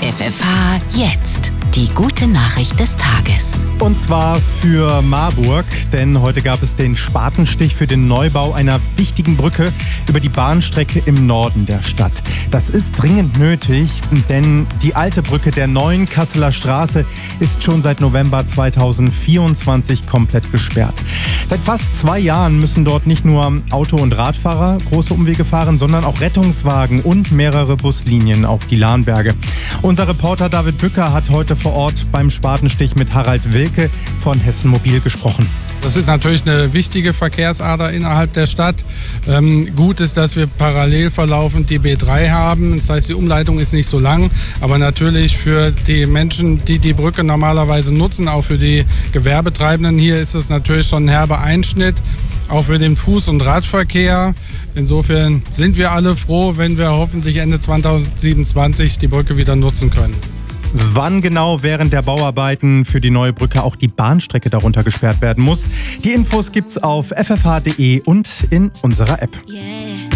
FFH jetzt. Die gute Nachricht des Tages. Und zwar für Marburg, denn heute gab es den Spatenstich für den Neubau einer wichtigen Brücke über die Bahnstrecke im Norden der Stadt. Das ist dringend nötig, denn die alte Brücke der neuen Kasseler Straße ist schon seit November 2024 komplett gesperrt. Seit fast 2 Jahren müssen dort nicht nur Auto- und Radfahrer große Umwege fahren, sondern auch Rettungswagen und mehrere Buslinien auf die Lahnberge. Unser Reporter David Bücker hat heute vor Ort beim Spatenstich mit Harald Wilke von Hessen Mobil gesprochen. Das ist natürlich eine wichtige Verkehrsader innerhalb der Stadt. Gut ist, dass wir parallel verlaufend die B3 haben. Das heißt, die Umleitung ist nicht so lang. Aber natürlich für die Menschen, die die Brücke normalerweise nutzen, auch für die Gewerbetreibenden hier, ist es natürlich schon ein herber Einschnitt. Auch für den Fuß- und Radverkehr. Insofern sind wir alle froh, wenn wir hoffentlich Ende 2027 die Brücke wieder nutzen können. Wann genau während der Bauarbeiten für die neue Brücke auch die Bahnstrecke darunter gesperrt werden muss, die Infos gibt's auf ffh.de und in unserer App. Yeah.